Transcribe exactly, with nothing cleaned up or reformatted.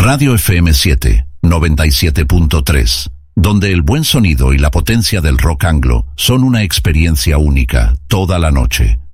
Radio F M siete, noventa y siete punto tres, donde el buen sonido y la potencia del rock anglo son una experiencia única toda la noche.